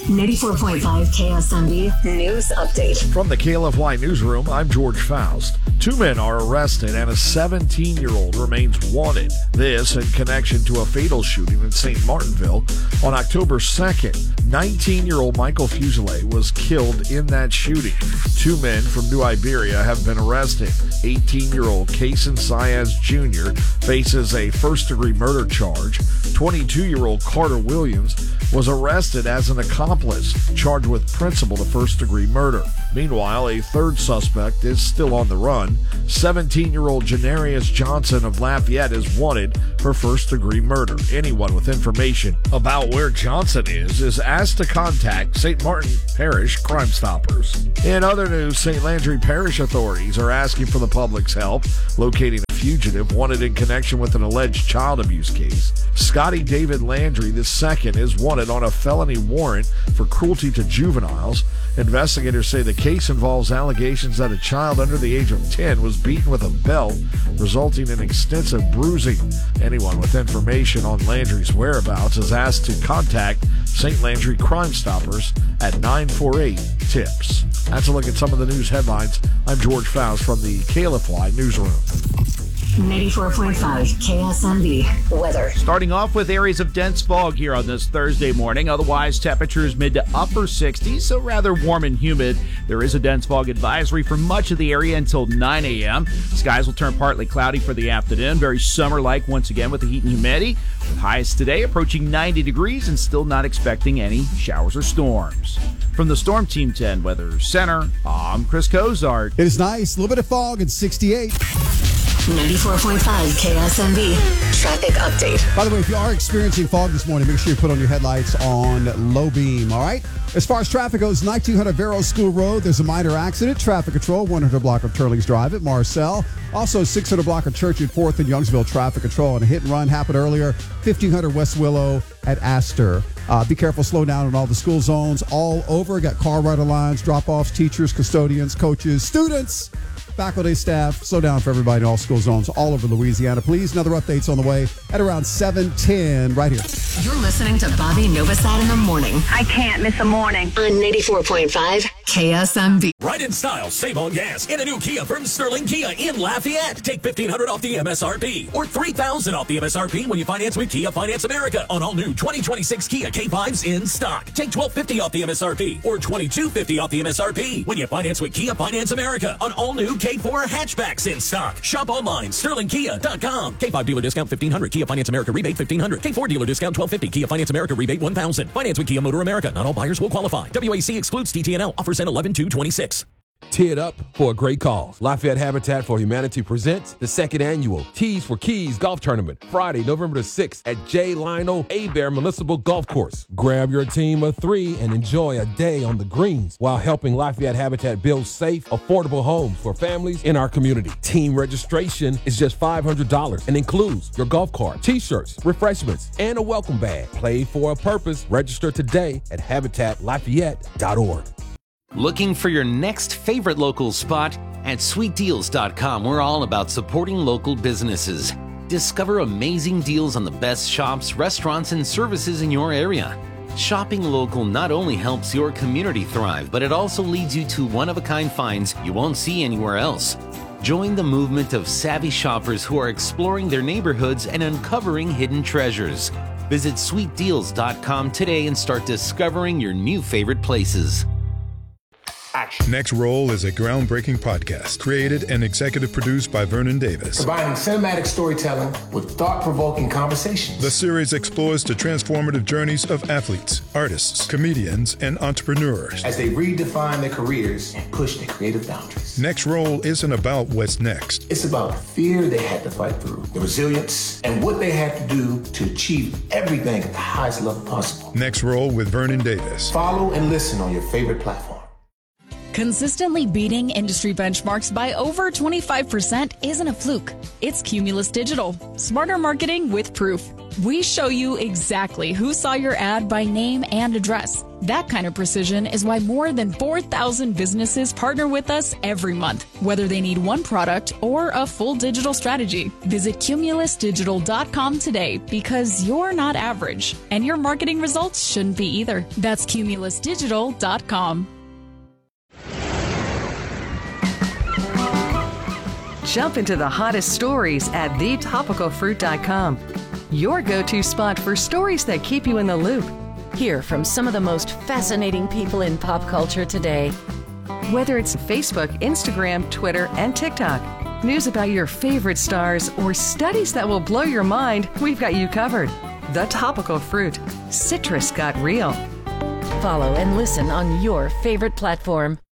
94.5 KSMB News Update. From the KLFY Newsroom, I'm George Faust. 2 men are arrested and a 17-year-old remains wanted. This in connection to a fatal shooting in St. Martinville on October 2nd. 19-year-old Michael Fuselier was killed in that shooting. 2 men from New Iberia have been arrested. 18-year-old Kason Saez Jr. faces a first-degree murder charge. 22-year-old Carter Williams was arrested as an accomplice, charged with principal to first-degree murder. Meanwhile, a third suspect is still on the run. 17-year-old Janarius Johnson of Lafayette is wanted for first-degree murder. Anyone with information about where Johnson is asked to contact St. Martin Parish Crime Stoppers. In other news, St. Landry Parish authorities are asking for the public's help locating a fugitive wanted in connection with an alleged child abuse case. Scotty David Landry II is wanted on a felony warrant for cruelty to juveniles. Investigators say the case involves allegations that a child under the age of 10 was beaten with a belt, resulting in extensive bruising. Anyone with information on Landry's whereabouts is asked to contact St. Landry Crime Stoppers at 948-TIPS. That's a look at some of the news headlines. I'm George Faust from the KLFY Newsroom. 94.5 KSMB weather. Starting off with areas of dense fog here on this Thursday morning. Otherwise, temperatures mid to upper 60s, so rather warm and humid. There is a dense fog advisory for much of the area until 9 a.m. Skies will turn partly cloudy for the afternoon. Very summer-like once again with the heat and humidity. With highs today approaching 90 degrees and still not expecting any showers or storms. From the Storm Team 10 Weather Center, I'm Chris Cozart. It is nice. A little bit of fog and 68. 94.5 KSMB traffic update. By the way, if you are experiencing fog this morning, make sure you put on your headlights on low beam, all right? As far as traffic goes, 1900 Vero School Road, there's a minor accident. Traffic control, 100 block of Turlings Drive at Marcel. Also, 600 block of Church at 4th and Youngsville, traffic control. And a hit and run happened earlier, 1500 West Willow at Astor. Be careful, slow down in all the school zones all over. Got car rider lines, drop-offs, teachers, custodians, coaches, students, faculty, staff. Slow down for everybody in all school zones all over Louisiana. Please, another update's on the way at around 7:10 right here. You're listening to Bobby Novosad in the morning. I can't miss a morning. On 94.5 KSMB. Right in style, save on gas in a new Kia from Sterling Kia in Lafayette. Take $1,500 off the MSRP or $3,000 off the MSRP when you finance with Kia Finance America on all new 2026 Kia K5s in stock. Take $1,250 off the MSRP or $2,250 off the MSRP when you finance with Kia Finance America on all new K4 hatchbacks in stock. Shop online, sterlingkia.com. K5 dealer discount $1,500. Kia Finance America rebate $1,500. K4 dealer discount $1,250. Kia Finance America rebate $1,000. Finance with Kia Motor America. Not all buyers will qualify. WAC excludes TTNL. Offers end 11/2/26. Tee it up for a great cause. Lafayette Habitat for Humanity presents the second annual Tees for Keys Golf Tournament, Friday, November the 6th at J. Lionel Hebert Municipal Golf Course. Grab your team of 3 and enjoy a day on the greens while helping Lafayette Habitat build safe, affordable homes for families in our community. Team registration is just $500 and includes your golf cart, t-shirts, refreshments, and a welcome bag. Play for a purpose. Register today at habitatlafayette.org. Looking for your next favorite local spot? At sweetdeals.com, we're all about supporting local businesses. Discover amazing deals on the best shops, restaurants, and services in your area. Shopping local not only helps your community thrive, but it also leads you to one-of-a-kind finds you won't see anywhere else. Join the movement of savvy shoppers who are exploring their neighborhoods and uncovering hidden treasures. Visit sweetdeals.com today and start discovering your new favorite places. Action. Next Roll is a groundbreaking podcast created and executive produced by Vernon Davis. Combining cinematic storytelling with thought-provoking conversations. The series explores the transformative journeys of athletes, artists, comedians, and entrepreneurs as they redefine their careers and push their creative boundaries. Next Roll isn't about what's next. It's about the fear they had to fight through, the resilience, and what they had to do to achieve everything at the highest level possible. Next Roll with Vernon Davis. Follow and listen on your favorite platform. Consistently beating industry benchmarks by over 25% isn't a fluke. It's Cumulus Digital. Smarter marketing with proof. We show you exactly who saw your ad by name and address. That kind of precision is why more than 4,000 businesses partner with us every month, whether they need one product or a full digital strategy. Visit CumulusDigital.com today because you're not average, and your marketing results shouldn't be either. That's CumulusDigital.com. Jump into the hottest stories at thetopicalfruit.com. Your go-to spot for stories that keep you in the loop. Hear from some of the most fascinating people in pop culture today. Whether it's Facebook, Instagram, Twitter, and TikTok, news about your favorite stars, or studies that will blow your mind, we've got you covered. The Topical Fruit. Citrus got real. Follow and listen on your favorite platform.